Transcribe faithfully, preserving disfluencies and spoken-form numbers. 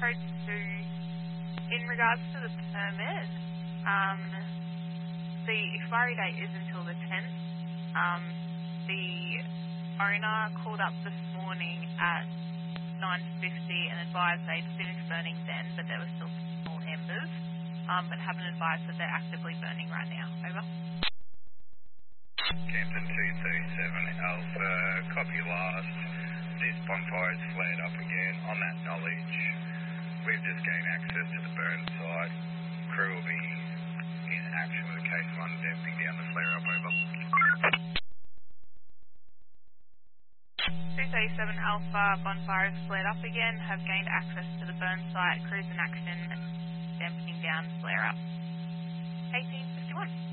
Code two, in regards to the permit, um, the expiry date is until the tenth. Um, the owner called up this morning at nine fifty and advised they'd finished burning then, but there were still small embers, um, but haven't advised that they're actively burning right now. Over. Campton two thirty-seven Alpha, copy last. This bonfire has flared up again. On that knowledge, we've just gained access to the burn site. Crew will be in action with a case one, damping down the flare up. Over. two thirty-seven Alpha, bonfire has flared up again, have gained access to the burn site. Crews in action, damping down flare up. eighteen fifty-one.